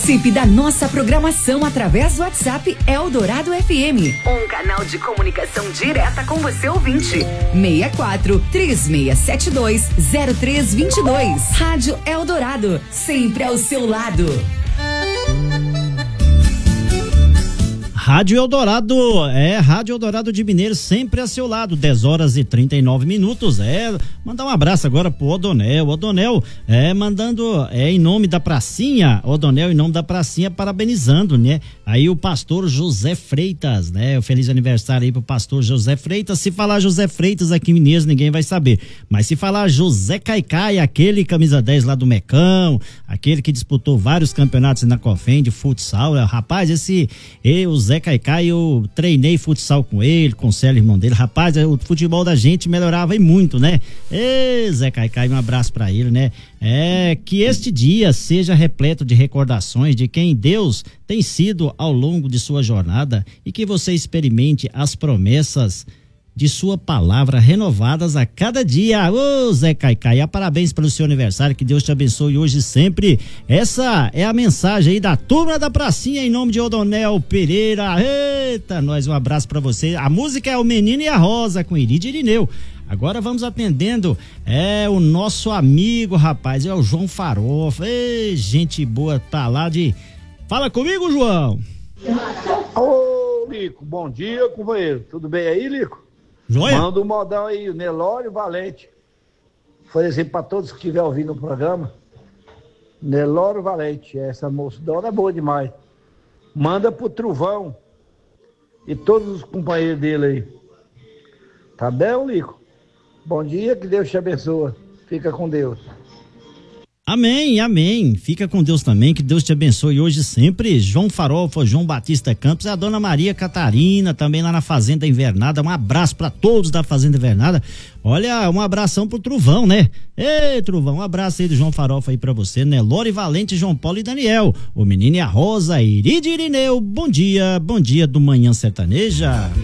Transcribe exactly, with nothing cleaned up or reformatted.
Participe da nossa programação através do WhatsApp Eldorado F M, um canal de comunicação direta com você ouvinte. seis quatro, três seis sete dois, zero três dois dois. Rádio Eldorado, sempre ao seu lado. Rádio Eldorado, é, Rádio Eldorado de Mineiro, sempre a seu lado, dez horas e trinta e nove minutos, é, mandar um abraço agora pro Odonel, Odonel, é, mandando, é, em nome da pracinha, Odonel, em nome da pracinha, parabenizando, né, aí o pastor José Freitas, né, o feliz aniversário aí pro pastor José Freitas. Se falar José Freitas aqui em Mineiro, ninguém vai saber, mas se falar José Caicai, aquele camisa dez lá do Mecão, aquele que disputou vários campeonatos na Cofém de futsal, rapaz, esse, e, o Zé Caicai, eu treinei futsal com ele, com o Célio, irmão dele, rapaz, o futebol da gente melhorava e muito, né? Ê, Zé Caicai, um abraço pra ele, né? É, que este dia seja repleto de recordações de quem Deus tem sido ao longo de sua jornada e que você experimente as promessas de sua palavra renovadas a cada dia. Ô Zé Caicai, parabéns pelo seu aniversário, que Deus te abençoe hoje e sempre. Essa é a mensagem aí da turma da pracinha em nome de Odonel Pereira. Eita, nós, um abraço pra você. A música é O Menino e a Rosa com Iride Irineu. Agora vamos atendendo, é o nosso amigo, rapaz, é o João Farofa. Ei, gente boa, tá lá de... Fala comigo, João. Ô, Lico, bom dia, companheiro. Tudo bem aí, Lico? Joia? Manda um modão aí, o Nelório Valente. Oferecer para todos que estiverem ouvindo o programa. Nelório Valente, essa moça dona é boa demais. Manda pro Truvão e todos os companheiros dele aí. Tá bem, Lico? Bom dia, que Deus te abençoe. Fica com Deus. Amém, amém. Fica com Deus também, que Deus te abençoe hoje sempre. João Farofa, João Batista Campos, a dona Maria Catarina, também lá na Fazenda Invernada. Um abraço para todos da Fazenda Invernada. Olha, um abração pro Truvão, né? Ei, Truvão, um abraço aí do João Farofa aí pra você, né? Lore Valente, João Paulo e Daniel. O Menino e a Rosa, Iride Irineu. Bom dia, bom dia do Manhã Sertaneja.